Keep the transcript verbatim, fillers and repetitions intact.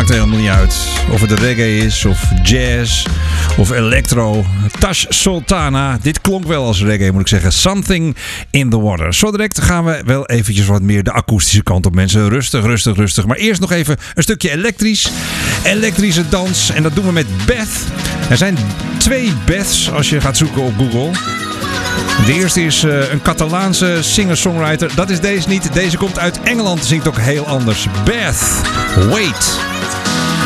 maakt helemaal niet uit of het reggae is of jazz of electro. Tash Sultana, dit klonk wel als reggae moet ik zeggen. Something in the water. Zo direct gaan we wel eventjes wat meer de akoestische kant op, mensen. Rustig, rustig, rustig. Maar eerst nog even een stukje elektrisch. Elektrische dans. En dat doen we met Beth. Er zijn twee Beths als je gaat zoeken op Google. De eerste is uh, een Catalaanse singer-songwriter. Dat is deze niet. Deze komt uit Engeland. Zingt ook heel anders. Beth, Wait.